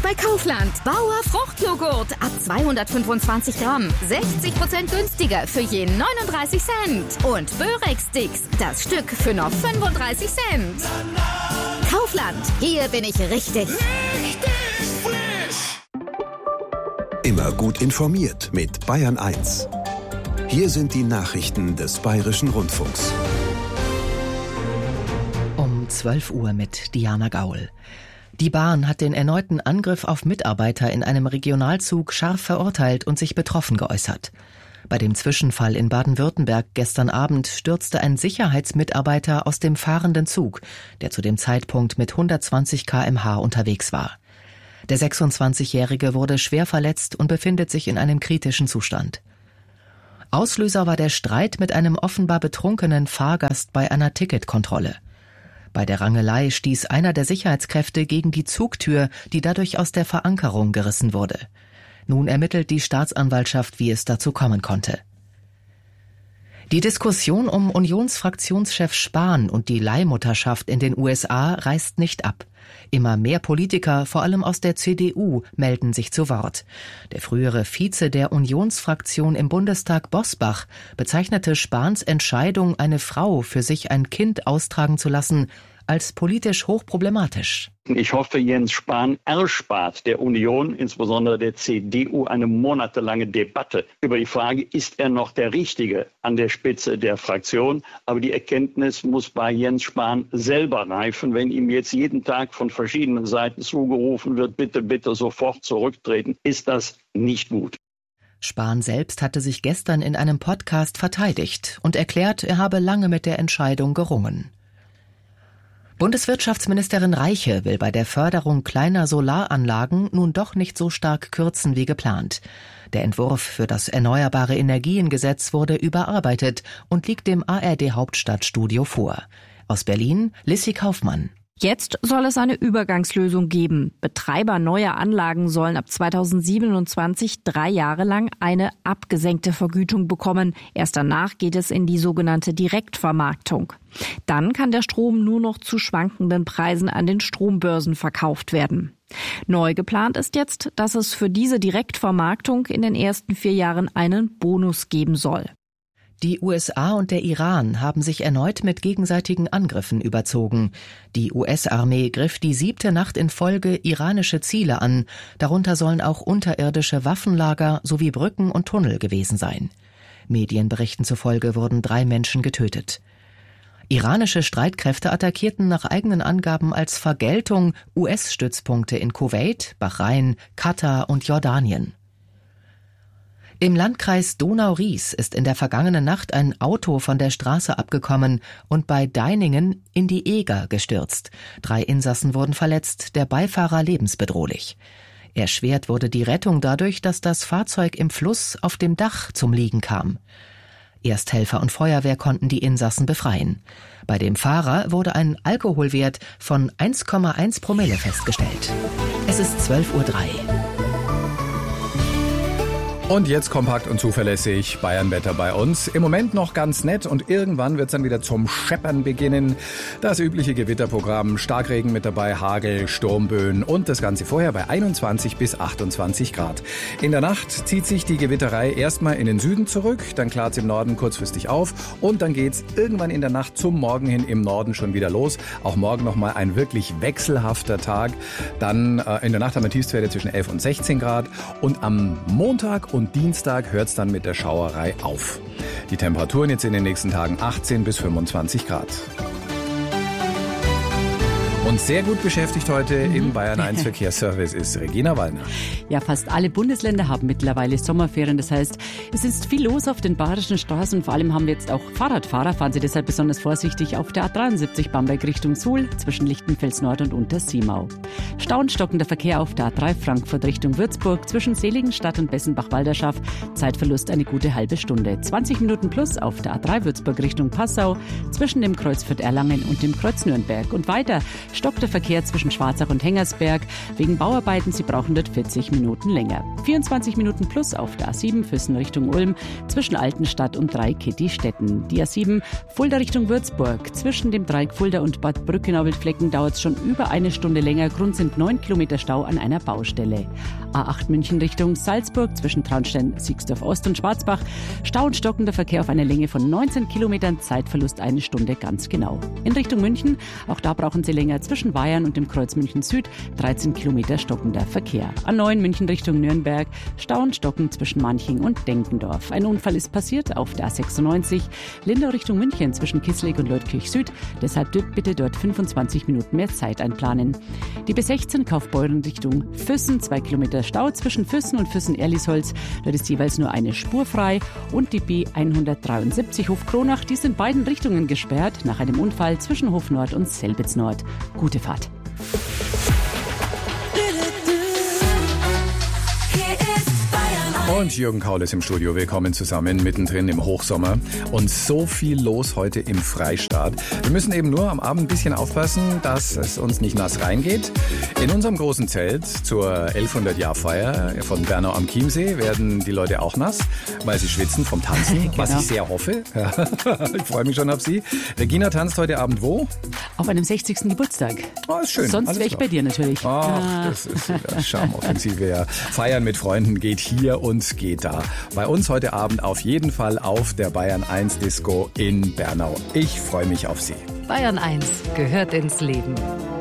bei Kaufland. Bauer Fruchtjoghurt ab 225 Gramm. 60% günstiger für je 39 Cent. Und Börex-Sticks, das Stück für nur 35 Cent. Kaufland, hier bin ich richtig. Richtig frisch! Immer gut informiert mit Bayern 1. Hier sind die Nachrichten des Bayerischen Rundfunks. Um 12 Uhr mit Diana Gaul. Die Bahn hat den erneuten Angriff auf Mitarbeiter in einem Regionalzug scharf verurteilt und sich betroffen geäußert. Bei dem Zwischenfall in Baden-Württemberg gestern Abend stürzte ein Sicherheitsmitarbeiter aus dem fahrenden Zug, der zu dem Zeitpunkt mit 120 km/h unterwegs war. Der 26-Jährige wurde schwer verletzt und befindet sich in einem kritischen Zustand. Auslöser war der Streit mit einem offenbar betrunkenen Fahrgast bei einer Ticketkontrolle. Bei der Rangelei stieß einer der Sicherheitskräfte gegen die Zugtür, die dadurch aus der Verankerung gerissen wurde. Nun ermittelt die Staatsanwaltschaft, wie es dazu kommen konnte. Die Diskussion um Unionsfraktionschef Spahn und die Leihmutterschaft in den USA reißt nicht ab. Immer mehr Politiker, vor allem aus der CDU, melden sich zu Wort. Der frühere Vize der Unionsfraktion im Bundestag, Bosbach, bezeichnete Spahns Entscheidung, eine Frau für sich ein Kind austragen zu lassen, als politisch hochproblematisch. Ich hoffe, Jens Spahn erspart der Union, insbesondere der CDU, eine monatelange Debatte über die Frage, ist er noch der Richtige an der Spitze der Fraktion? Aber die Erkenntnis muss bei Jens Spahn selber reifen, wenn ihm jetzt jeden Tag von verschiedenen Seiten zugerufen wird, bitte, bitte sofort zurücktreten, ist das nicht gut. Spahn selbst hatte sich gestern in einem Podcast verteidigt und erklärt, er habe lange mit der Entscheidung gerungen. Bundeswirtschaftsministerin Reiche will bei der Förderung kleiner Solaranlagen nun doch nicht so stark kürzen wie geplant. Der Entwurf für das Erneuerbare Energiengesetz wurde überarbeitet und liegt dem ARD-Hauptstadtstudio vor. Aus Berlin, Lissy Kaufmann. Jetzt soll es eine Übergangslösung geben. Betreiber neuer Anlagen sollen ab 2027 3 Jahre lang eine abgesenkte Vergütung bekommen. Erst danach geht es in die sogenannte Direktvermarktung. Dann kann der Strom nur noch zu schwankenden Preisen an den Strombörsen verkauft werden. Neu geplant ist jetzt, dass es für diese Direktvermarktung in den ersten 4 Jahren einen Bonus geben soll. Die USA und der Iran haben sich erneut mit gegenseitigen Angriffen überzogen. Die US-Armee griff die 7. Nacht in Folge iranische Ziele an. Darunter sollen auch unterirdische Waffenlager sowie Brücken und Tunnel gewesen sein. Medienberichten zufolge wurden 3 Menschen getötet. Iranische Streitkräfte attackierten nach eigenen Angaben als Vergeltung US-Stützpunkte in Kuwait, Bahrain, Katar und Jordanien. Im Landkreis Donau-Ries ist in der vergangenen Nacht ein Auto von der Straße abgekommen und bei Deiningen in die Eger gestürzt. 3 Insassen wurden verletzt, der Beifahrer lebensbedrohlich. Erschwert wurde die Rettung dadurch, dass das Fahrzeug im Fluss auf dem Dach zum Liegen kam. Ersthelfer und Feuerwehr konnten die Insassen befreien. Bei dem Fahrer wurde ein Alkoholwert von 1,1 Promille festgestellt. Es ist 12:03 Uhr. Und jetzt kompakt und zuverlässig Bayernwetter bei uns. Im Moment noch ganz nett und irgendwann wird es dann wieder zum Scheppern beginnen. Das übliche Gewitterprogramm, Starkregen mit dabei, Hagel, Sturmböen und das Ganze vorher bei 21 bis 28 Grad. In der Nacht zieht sich die Gewitterei erstmal in den Süden zurück, dann klart es im Norden kurzfristig auf und dann geht es irgendwann in der Nacht zum Morgen hin im Norden schon wieder los. Auch morgen nochmal ein wirklich wechselhafter Tag. Dann in der Nacht haben wir Tiefstwerte zwischen 11 und 16 Grad und am Montag und Dienstag hört es dann mit der Schauerei auf. Die Temperaturen jetzt in den nächsten Tagen 18 bis 25 Grad. Und sehr gut beschäftigt heute im Bayern 1 Verkehrsservice ist Regina Wallner. Ja, fast alle Bundesländer haben mittlerweile Sommerferien. Das heißt, es ist viel los auf den bayerischen Straßen. Vor allem haben wir jetzt auch Fahrradfahrer. Fahren Sie deshalb besonders vorsichtig auf der A73 Bamberg Richtung Suhl zwischen Lichtenfels Nord und Untersiemau. Stockender Verkehr auf der A3 Frankfurt Richtung Würzburg zwischen Seligenstadt und Bessenbach-Walderschaft. Zeitverlust eine gute halbe Stunde. 20 Minuten plus auf der A3 Würzburg Richtung Passau zwischen dem Kreuz Fürth-Erlangen und dem Kreuz Nürnberg. Und weiter stockt der Verkehr zwischen Schwarzach und Hengersberg. Wegen Bauarbeiten, Sie brauchen dort 40 Minuten länger. 24 Minuten plus auf der A7 Füssen Richtung Ulm zwischen Altenstadt und Dreieck-Kitty-Stetten. Die A7 Fulda Richtung Würzburg. Zwischen dem Dreieck Fulda und Bad Brückenau-Wildflecken dauert es schon über 1 Stunde länger. Grund sind sind 9 Kilometer Stau an einer Baustelle. A8 München Richtung Salzburg zwischen Traunstein, Siegsdorf Ost und Schwarzbach. Stau und stockender Verkehr auf einer Länge von 19 Kilometern, Zeitverlust 1 Stunde ganz genau. In Richtung München, auch da brauchen Sie länger zwischen Weyern und dem Kreuz München Süd, 13 Kilometer stockender Verkehr. A9 München Richtung Nürnberg, Stau und Stocken zwischen Manching und Denkendorf. Ein Unfall ist passiert auf der A96, Lindau Richtung München zwischen Kisselig und Leutkirch Süd, deshalb bitte dort 25 Minuten mehr Zeit einplanen. Die B16 Kaufbeuren Richtung Füssen, 2 Kilometer Stau zwischen Füssen und Füssen-Erlisholz, dort ist jeweils nur eine Spur frei, und die B173 Hof Kronach, die ist in beiden Richtungen gesperrt nach einem Unfall zwischen Hof Nord und Selbitz Nord. Gute Fahrt. Und Jürgen Kaul ist im Studio. Willkommen zusammen, mittendrin im Hochsommer. Und so viel los heute im Freistaat. Wir müssen eben nur am Abend ein bisschen aufpassen, dass es uns nicht nass reingeht. In unserem großen Zelt zur 1100-Jahr-Feier von Bernau am Chiemsee werden die Leute auch nass, weil sie schwitzen vom Tanzen, genau. Was ich sehr hoffe. Ich freue mich schon auf Sie. Regina tanzt heute Abend wo? Auf einem 60. Geburtstag. Oh, ist schön. Sonst wäre ich bei dir natürlich. Ach, das ist wieder Charmoffensive. Ja. Feiern mit Freunden geht hier und geht da. Bei uns heute Abend auf jeden Fall auf der Bayern 1 Disco in Bernau. Ich freue mich auf Sie. Bayern 1 gehört ins Leben.